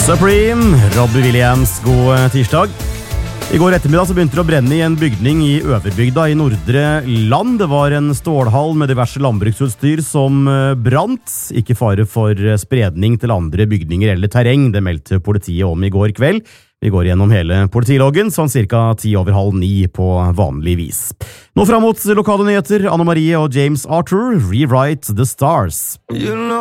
Supreme, Robbie Williams, god tirsdag. I går ettermiddag så begynte det å brenne i en bygning i Øverbygda i Nordre Land. Det var en stålhall med diverse landbruksutstyr som brant. Ikke fare for spredning til andre bygninger eller terreng, det meldte politiet om i går kveld. Vi går gjennom hele politiloggen, sånn cirka 8:50 på vanlig vis. Nå frem mot lokale nyheter, Anne Marie og James Arthur, Rewrite the Stars.